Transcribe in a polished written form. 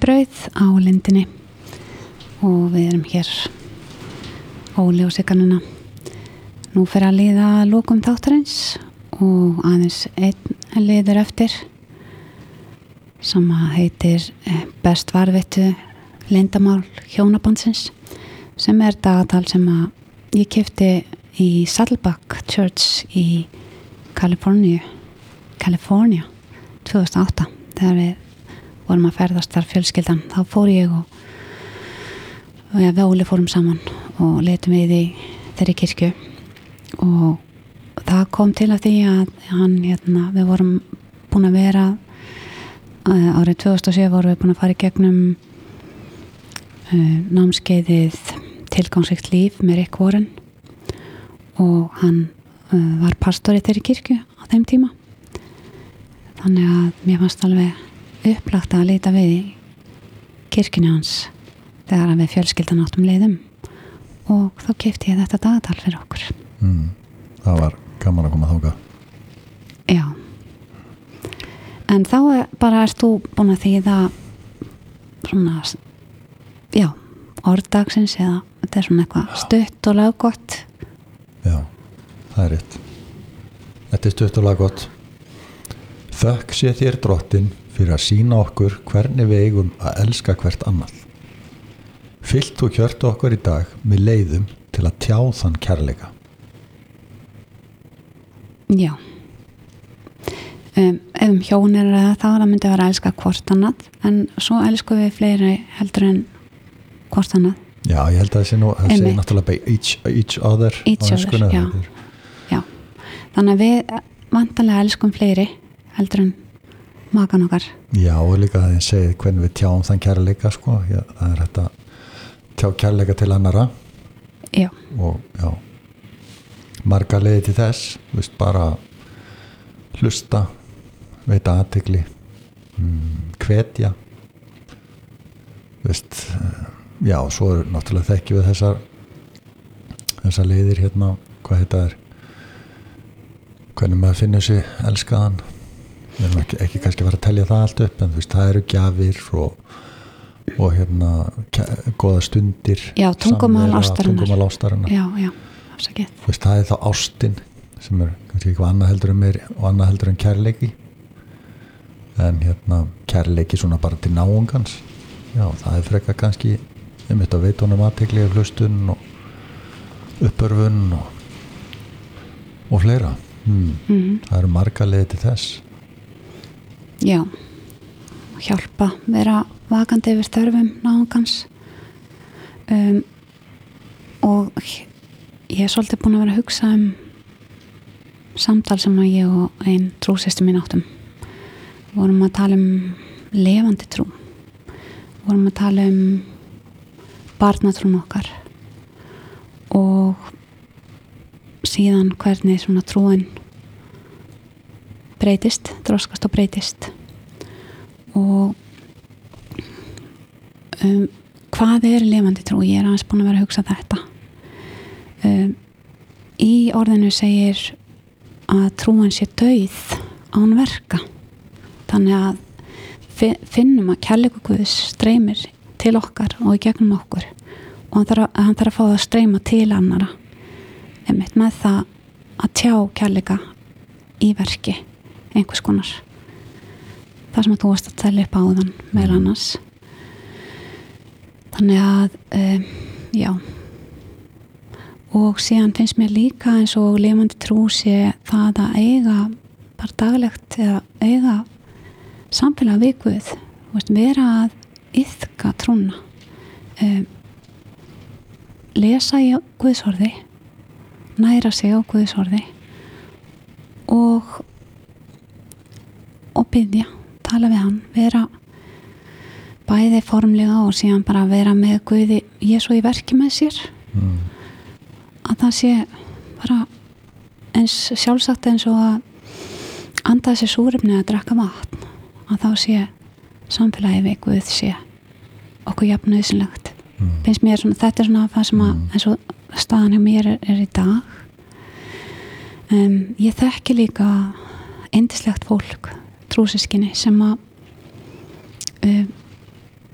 Brauð á Lindinni og við erum hér Óli og Sigga nú fyrir að líða að lokum þáttarins og aðeins einn liður eftir sem heitir Best varðveittu leyndarmál hjónabandsins sem dagatal sem ég keypti í Saddleback Church í Kaliforníu 2008 þegar við vorum að ferðast þar fjölskyldan. Þá fór ég og við Óli fórum saman og letum við í þeirri kirkju og það kom til af því að við vorum búin að vera árið 2007 vorum við búin að fara í gegnum námskeiðið tilgangsríkt líf með Rick Warren og hann var pastor í þeirri kirkju á þeim tíma. Þannig að mér fannst alveg upplagt að leita við í kirkjunni hans þegar við fjölskyldan áttum leiðum og þá keypti ég þetta dagatal fyrir okkur. Það var gaman að koma þangað. Já. En þá bara ert þú búin að þýða svona, já, orðdagsins eða þetta svona eitthvað stutt og laggott. Já, það rétt. Þetta stutt og laggott. Þökk sé þér Drottinn fyrir að sýna okkur hvernig við eigum að elska hvert annað. Fyllt þú hjörtu okkur í dag með leiðum til að tjá þann kærleika. Já. Ef hjón þá það myndi vera að elska hvort annað en svo elskum við fleiri heldur en hvort annað. Já, ég held að það sé náttúrulega bara each other. Each other, já. Já. Þannig að við vantanlega elskum fleiri heldur en makan okkar. Já, og líka það ég segi hvernig við tjáum þann kærleika sko. Já, það þetta tjá kærleika til annara. Já. Og já, margar leiðir til þess, veist, bara hlusta, veita athygli, hvetja, veist, já, svo náttúrulega þekkjum við þessar leiðir hérna, hvað þetta hvernig maður finnur sig elskaðan. Við erum ekki kannski að fara að telja það allt upp, en þú veist, það eru gjafir og hérna góða stundir. Já, tungumál ástarinnar. Já, afsakið. Þú veist, það þá ástin sem kannski eitthvað annað heldur en kærleiki. En hérna kærleiki svona bara til náungans. Já, það frekar kannski að veita honum athygli og hlustun og uppörfun og fleira. Það eru margar leiðir til þess. Já, hjálpa, vera vakandi yfir þörfum náungans og ég svolítið búin að vera að hugsa samtal sem ég og ein trúsystir mín áttum. Vorum að tala lifandi trú, vorum að tala barnatrún okkar og síðan hvernig svona trúin breytist, þroskast og breytist og hvað lifandi trú? Ég aðeins búin að vera að hugsa þetta. Í orðinu segir að trúin sé dauð án verka. Þannig að finnum að kærleikur Guðs streymir til okkar og í gegnum okkur og hann þarf að fá það að streyma til annara einmitt með það að tjá kærleika í verki einhvers konar. Það sem að þú varst að telja upp áðan meðal annars. Þannig að já, og síðan finnst mér líka eins og lifandi trú sé það að eiga bara daglegt eða eiga samfélag við Guð, vera að iðka trúna, lesa í Guðsorði, næra sig á Guðsorði og biðja, tala við hann, vera bæði formlega og síðan bara vera með Guði Jesú í verki með sér. Að það sé bara eins sjálfsagt eins og að anda þessi súrefni að drekka vatn, að þá sé samfélagi við Guð sé okkur jafn nauðsynlegt. Finnst mér svona, þetta svona það sem að eins og staðan hjá mér í dag. Ég þekki líka yndislegt fólk, trúsystkini sem að